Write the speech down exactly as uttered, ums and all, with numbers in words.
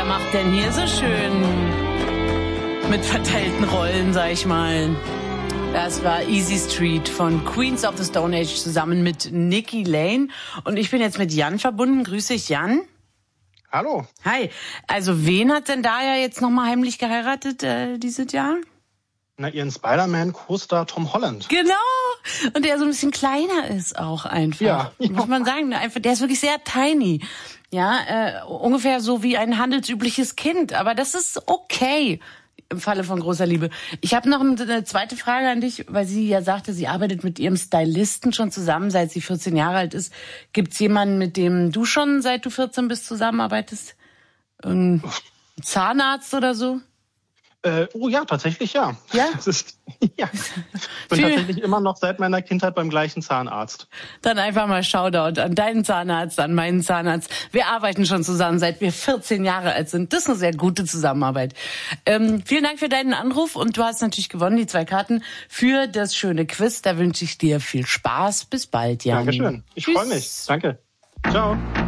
macht denn hier so schön mit verteilten Rollen, sag ich mal. Das war Easy Street von Queens of the Stone Age zusammen mit Nikki Lane. Und ich bin jetzt mit Jan verbunden. Grüße dich, Jan. Hallo. Hi. Also wen hat denn da ja jetzt nochmal heimlich geheiratet äh, dieses Jahr? Na, ihren Spider-Man-Co-Star Tom Holland. Genau. Und der so ein bisschen kleiner ist auch einfach. Ja. Muss man sagen. Einfach, der ist wirklich sehr tiny. Ja, äh, ungefähr so wie ein handelsübliches Kind. Aber das ist okay im Falle von großer Liebe. Ich habe noch eine zweite Frage an dich, weil sie ja sagte, sie arbeitet mit ihrem Stylisten schon zusammen, seit sie vierzehn Jahre alt ist. Gibt's jemanden, mit dem du schon, seit du vierzehn bist, zusammenarbeitest? Ein Zahnarzt oder so? Äh, oh ja, tatsächlich ja. Ja? Das ist, ja. Ich bin tatsächlich immer noch seit meiner Kindheit beim gleichen Zahnarzt. Dann einfach mal Shoutout an deinen Zahnarzt, an meinen Zahnarzt. Wir arbeiten schon zusammen, seit wir vierzehn Jahre alt sind. Das ist eine sehr gute Zusammenarbeit. Ähm, vielen Dank für deinen Anruf und du hast natürlich gewonnen, die zwei Karten für das schöne Quiz. Da wünsche ich dir viel Spaß. Bis bald, Jan. Dankeschön. Ich freue mich. Danke. Ciao.